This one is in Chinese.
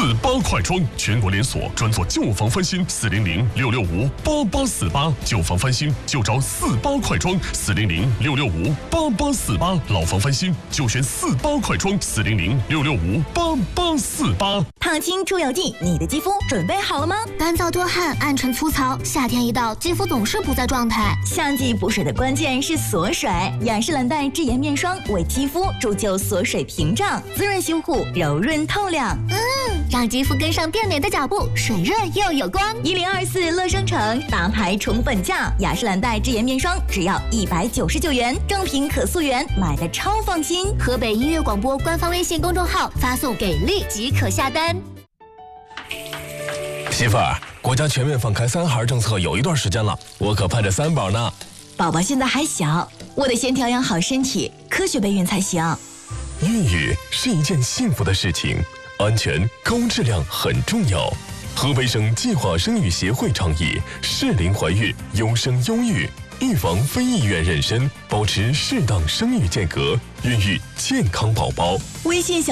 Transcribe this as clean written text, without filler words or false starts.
48快装，全国连锁，专做旧房翻新，400-665-8848，旧房翻新就找48快装，400-665-8848，老房翻新就选48快装，400-665-8848。 烫青出油剂，你的肌肤准备好了吗？ 干燥多汗、暗沉粗糙，夏天一到，肌肤总是不在状态。 夏季补水的关键是锁水，雅诗兰黛智妍面霜为肌肤铸就锁水屏障，滋润修护，柔润透亮。 让肌肤跟上变美的脚步，水润又有光。 1024乐生城大牌宠粉价，雅诗兰黛智妍面霜只要199元，正品可溯源，买的超放心。 河北音乐广播官方微信公众号发送给力即可下单。 媳妇儿，国家全面放开3孩政策有一段时间了，我可盼着3宝呢。 宝宝现在还小，我得先调养好身体，科学备孕才行。 孕育是一件幸福的事情，安全高质量很重要。河北省计划生育协会倡议适龄怀孕，优生优育，预防非意愿妊娠，保持适当生育间隔，孕育健康宝宝。 微信小